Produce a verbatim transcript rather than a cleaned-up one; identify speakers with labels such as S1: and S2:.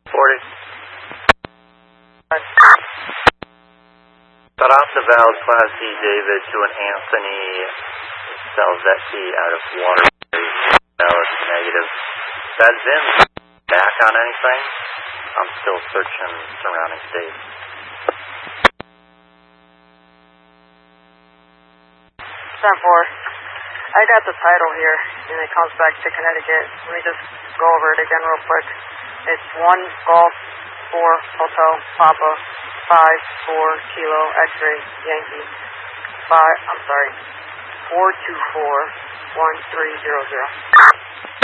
S1: forty. Cut off the valve Class C David to an Anthony Salvetti out of water. Valve negative. That's in. Back on anything? I'm still searching surrounding states.
S2: ten four. I got the title here, and it comes back to Connecticut. Let me just go over it again real quick. It's one Golf, four Hotel Papa, five four Kilo X-ray Yankee, five. I'm sorry, four two four one three zero zero.